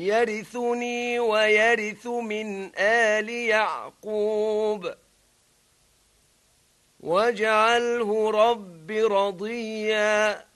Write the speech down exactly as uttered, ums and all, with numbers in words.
يرثني ويرث من آل يعقوب واجعله رب رضيا